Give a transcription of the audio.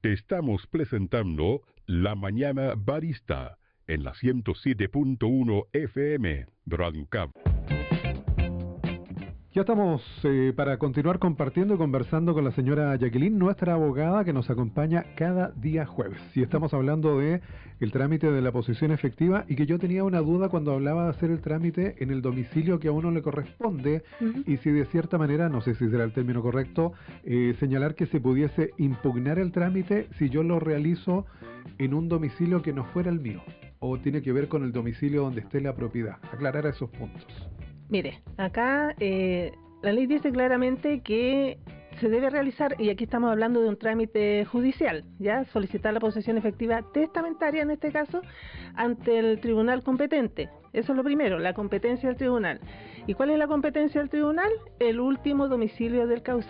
Te estamos presentando La Mañana Barista en la 107.1 FM Radio Cap. Ya estamos para continuar compartiendo y conversando con la señora Jacqueline, nuestra abogada que nos acompaña cada día jueves. Y estamos hablando de el trámite de la posesión efectiva, y que yo tenía una duda cuando hablaba de hacer el trámite en el domicilio que a uno le corresponde, y si de cierta manera, no sé si será el término correcto, señalar que se pudiese impugnar el trámite si yo lo realizo en un domicilio que no fuera el mío, o tiene que ver con el domicilio donde esté la propiedad. Aclarar esos puntos. Mire, acá la ley dice claramente que se debe realizar, y aquí estamos hablando de un trámite judicial, ya solicitar la posesión efectiva testamentaria en este caso ante el tribunal competente. Eso es lo primero, la competencia del tribunal. ¿Y cuál es la competencia del tribunal? El último domicilio del causante.